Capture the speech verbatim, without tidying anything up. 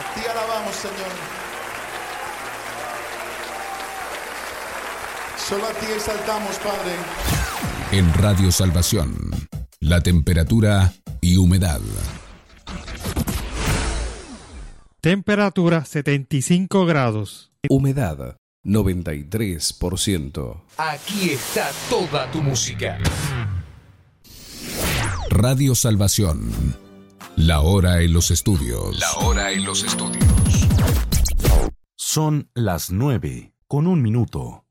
A ti alabamos, Señor. Solo a ti exaltamos, Padre. En Radio Salvación, la temperatura y humedad. Temperatura setenta y cinco grados. Humedad noventa y tres por ciento. Aquí está toda tu música. Radio Salvación. La hora en los estudios. La hora en los estudios. Son las nueve con un minuto.